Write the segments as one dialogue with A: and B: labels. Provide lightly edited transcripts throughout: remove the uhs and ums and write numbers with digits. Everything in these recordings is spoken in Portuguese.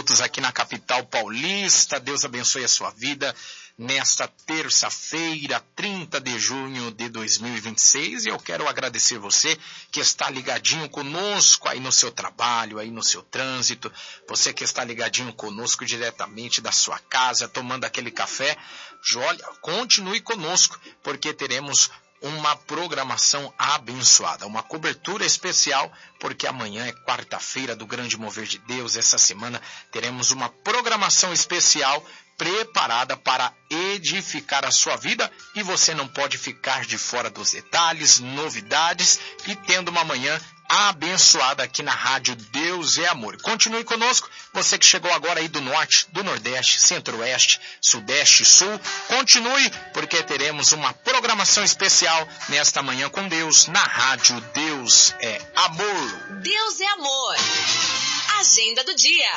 A: minutos aqui na capital paulista. Deus abençoe a sua vida nesta terça-feira, 30 de junho de 2026. E eu quero agradecer você que está ligadinho conosco aí no seu trabalho, aí no seu trânsito. Você que está ligadinho conosco diretamente da sua casa, tomando aquele café. Olha, continue conosco, porque teremos uma programação abençoada, uma cobertura especial, porque amanhã é quarta-feira do Grande Mover de Deus. Essa semana teremos uma programação especial preparada para edificar a sua vida, e você não pode ficar de fora dos detalhes, novidades, e tendo uma manhã abençoada aqui na Rádio Deus é Amor. Continue conosco, você que chegou agora aí do Norte, do Nordeste, Centro-Oeste, Sudeste, Sul, continue, porque teremos uma programação especial nesta manhã com Deus na Rádio Deus é Amor.
B: Deus é Amor. Agenda do dia.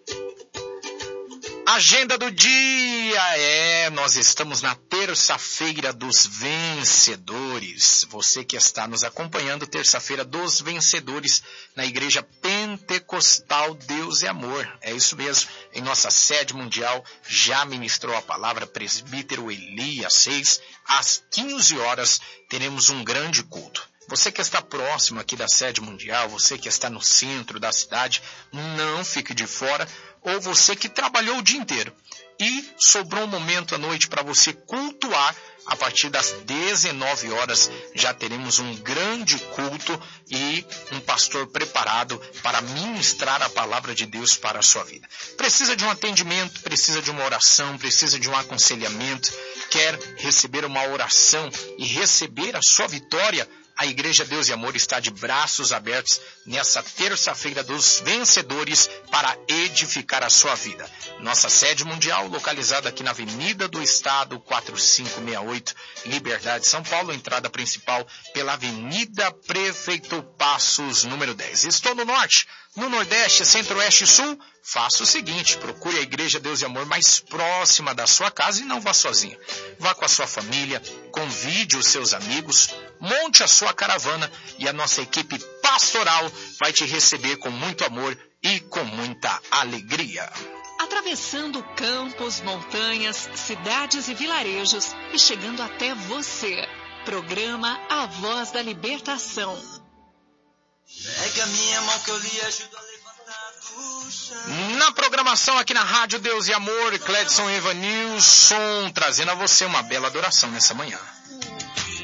A: Agenda do dia, nós estamos na terça-feira dos vencedores. Você que está nos acompanhando, terça-feira dos vencedores na Igreja Pentecostal Deus é Amor. É isso mesmo, em nossa sede mundial, já ministrou a palavra presbítero Elias 6, às 15 horas teremos um grande culto. Você que está próximo aqui da sede mundial, você que está no centro da cidade, não fique de fora, ou você que trabalhou o dia inteiro e sobrou um momento à noite para você cultuar. A partir das 19 horas já teremos um grande culto e um pastor preparado para ministrar a palavra de Deus para a sua vida. Precisa de um atendimento, precisa de uma oração, precisa de um aconselhamento, quer receber uma oração e receber a sua vitória? A Igreja Deus e Amor está de braços abertos nessa terça-feira dos vencedores para edificar a sua vida. Nossa sede mundial, localizada aqui na Avenida do Estado, 4568, Liberdade, São Paulo, entrada principal pela Avenida Prefeito Passos, número 10. Estou no Norte, no Nordeste, Centro-Oeste e Sul. Faça o seguinte, procure a Igreja Deus e Amor mais próxima da sua casa e não vá sozinho. Vá com a sua família, convide os seus amigos, monte a sua caravana e a nossa equipe pastoral vai te receber com muito amor e com muita alegria.
C: Atravessando campos, montanhas, cidades e vilarejos e chegando até você. Programa A Voz da Libertação.
D: Pega a minha mão que eu lhe ajudo a levantar do chão.
A: Na programação aqui na Rádio Deus e Amor, Cledson Evanilson trazendo a você uma bela adoração nessa manhã.